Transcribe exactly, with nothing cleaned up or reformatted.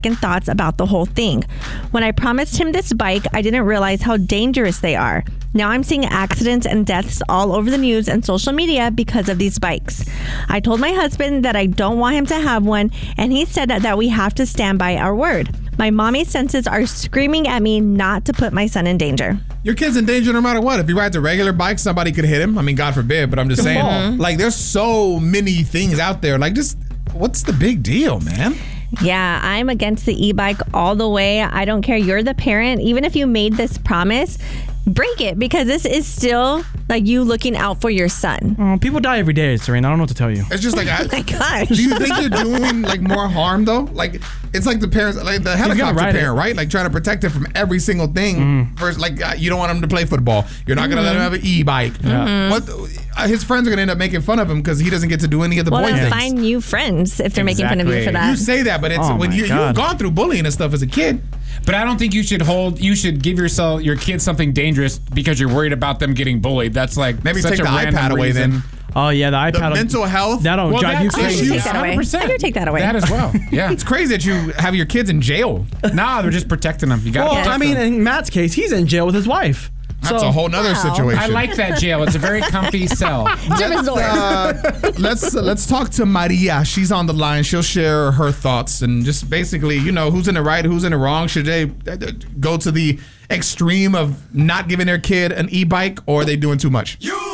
second thoughts about the whole thing. When I promised him this bike, I didn't realize how dangerous they are. Now I'm seeing accidents and deaths all over the news and social media because of these bikes. I told my husband that I don't want him to have one, and he said that we have to stand by our word. My mommy senses are screaming at me not to put my son in danger. Your kid's in danger no matter what. If he rides a regular bike, somebody could hit him. I mean, God forbid, but I'm just saying. Mm-hmm. Like, there's so many things out there. Like, just, what's the big deal, man? Yeah, I'm against the e-bike all the way. I don't care. You're the parent. Even if you made this promise, break it, because this is still like you looking out for your son. Oh, people die every day, Serena. I don't know what to tell you. It's just like, oh my gosh. Do you think you're doing like more harm though? Like, it's like the parents, like the helicopter parent, it. right? Like trying to protect it from every single thing. Mm. First, like uh, you don't want him to play football. You're not mm-hmm. gonna let him have an e-bike. Yeah. Mm-hmm. What? Uh, his friends are gonna end up making fun of him because he doesn't get to do any of the well, boy things. Find new friends if they're exactly. making fun of you for that. You say that, but it's oh when you, you've gone through bullying and stuff as a kid. But I don't think you should hold. You should give yourself your kid something dangerous because you're worried about them getting bullied. That's like maybe such take a the iPad away reason. then. Oh yeah, the iPad. The mental health. That'll well, drive that, you crazy. I take that away. I do take that away. That as well. Yeah, it's crazy that you have your kids in jail. Nah, they're just protecting them. You got. Well, I mean, in Matt's case, he's in jail with his wife. That's so, a whole nother wow. situation. I like that jail. It's a very comfy cell. Let's, uh, let's uh, let's talk to Maria. She's on the line. She'll share her thoughts and just basically, you know, who's in the right, who's in the wrong. Should they go to the extreme of not giving their kid an e-bike, or are they doing too much? You